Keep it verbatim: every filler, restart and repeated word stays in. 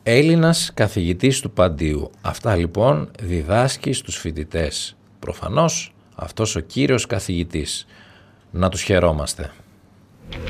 Έλληνας καθηγητής του Παντίου. Αυτά λοιπόν διδάσκει στους φοιτητές. Προφανώς αυτός ο κύριος καθηγητής. Να τους χαιρόμαστε.